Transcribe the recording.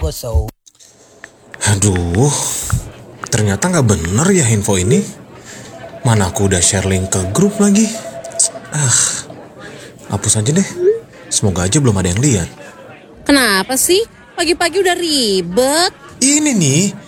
so. Aduh, ternyata nggak bener ya info ini. Mana aku udah share link ke grup lagi. Hapus aja deh. Semoga aja belum ada yang lihat. Kenapa sih? Pagi-pagi udah ribet. Ini nih,